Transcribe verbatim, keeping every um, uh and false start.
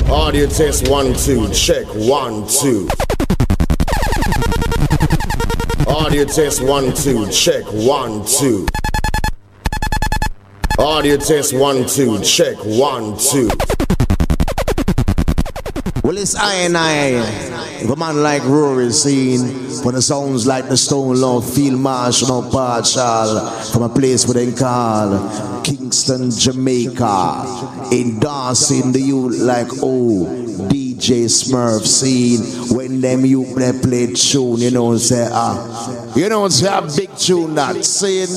Audio test one, two, check one, two. Audio test one, two, check one, two. Audio test one, two, check one, two. Well, it's I and I. If a man like Rory seen, when it sounds like the Stone Love Field Marshal or Partial from a place where they call Kingston, Jamaica, endorsing the youth like oh D J Smurf scene. When them youth they play tune, you know say ah, you know say a big tune that scene.